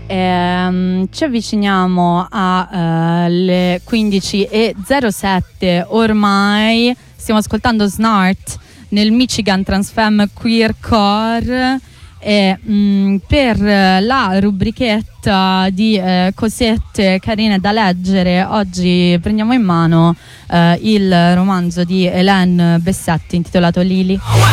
Ci avviciniamo alle 15:07 ormai. Stiamo ascoltando Snart nel Michigan Transfemme Queer Core. E per la rubrichetta di cosette carine da leggere, oggi prendiamo in mano il romanzo di Hélène Besset intitolato Lily.